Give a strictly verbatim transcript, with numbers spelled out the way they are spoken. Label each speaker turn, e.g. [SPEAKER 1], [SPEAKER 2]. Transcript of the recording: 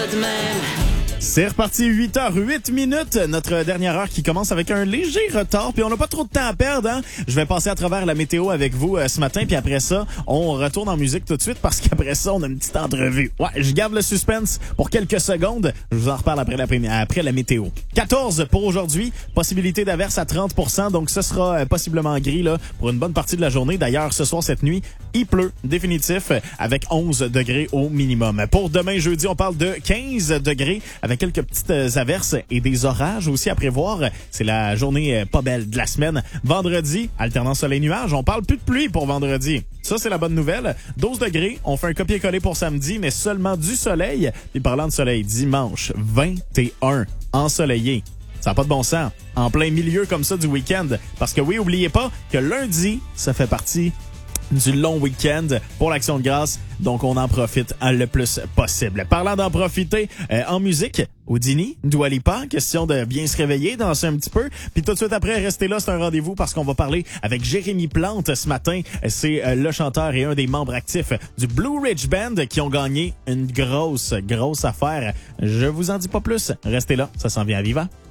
[SPEAKER 1] C'est reparti, huit heures huit minutes, notre dernière heure qui commence avec un léger retard, puis on n'a pas trop de temps à perdre, hein? Je vais passer à travers la météo avec vous euh, ce matin, puis après ça, on retourne en musique tout de suite parce qu'après ça, on a une petite entrevue. Ouais, je garde le suspense pour quelques secondes, je vous en reparle après la, après la météo. quatorze pour aujourd'hui, possibilité d'averse à trente pour cent, donc ce sera euh, possiblement gris là pour une bonne partie de la journée. D'ailleurs, ce soir, cette nuit, il pleut définitif avec onze degrés au minimum. Pour demain, jeudi, on parle de quinze degrés avec quelques petites averses et des orages aussi à prévoir. C'est la journée pas belle de la semaine. Vendredi, alternance soleil-nuage. On parle plus de pluie pour vendredi. Ça, c'est la bonne nouvelle. douze degrés. On fait un copier-coller pour samedi, mais seulement du soleil. Puis parlant de soleil, dimanche, vingt et un ensoleillé. Ça n'a pas de bon sens. En plein milieu comme ça du week-end. Parce que oui, oubliez pas que lundi, ça fait partie du long week-end pour l'Action de grâce. Donc, on en profite le plus possible. Parlant d'en profiter, euh, en musique, Houdini, Dua Lipa, question de bien se réveiller, danser un petit peu. Puis tout de suite après, restez là, c'est un rendez-vous parce qu'on va parler avec Jérémy Plante ce matin. C'est euh, le chanteur et un des membres actifs du Blue Ridge Band qui ont gagné une grosse, grosse affaire. Je vous en dis pas plus. Restez là, ça s'en vient à Viva.